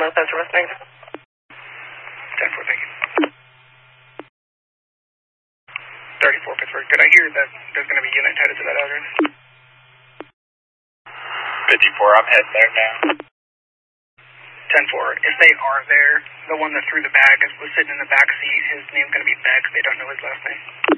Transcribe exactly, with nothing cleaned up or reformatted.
Northwest Mustang. ten four, thank you. thirty-four Pittsburgh. Did I hear that there's going to be units headed to that address? fifty-four, I'm heading there now. ten four, if they are there, the one that threw the bag is, was sitting in the back seat. His name's going to be Beck. They don't know his last name.